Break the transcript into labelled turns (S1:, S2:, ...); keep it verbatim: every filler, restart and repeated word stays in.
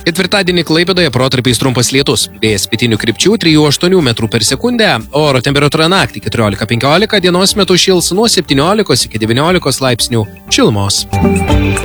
S1: Ketvirtadienį Klaipėdoje protarpiais trumpas lietus. Vėjas pietinių krypčių trijų aštuonių metrų per sekundę. Oro temperatūra naktį keturiolika penkiolika, dienos metu šils nuo septyniolikos iki devyniolikos laipsnių šilumos.